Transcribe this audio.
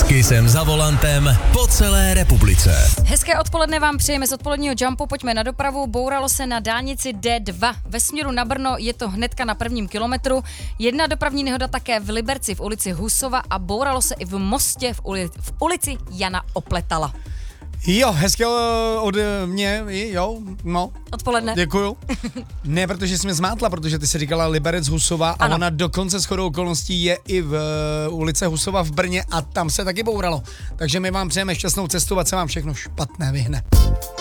S Kissem za volantem po celé republice. Hezké odpoledne vám přejeme z odpoledního Jumpu, pojďme na dopravu. Bouralo se na dálnici D2. Ve směru na Brno je to hnedka na prvním kilometru. Jedna dopravní nehoda také v Liberci v ulici Husova a bouralo se i v Mostě v ulici Jana Opletala. Jo, hezké od mě, jo, no. Odpoledne. Děkuju. Ne, protože jsi mě zmátla, protože ty jsi říkala Liberec Husova a ona dokonce shodou okolností je i v ulice Husova v Brně a tam se taky bouralo. Takže my vám přejeme šťastnou cestu, ať se vám všechno špatné vyhne.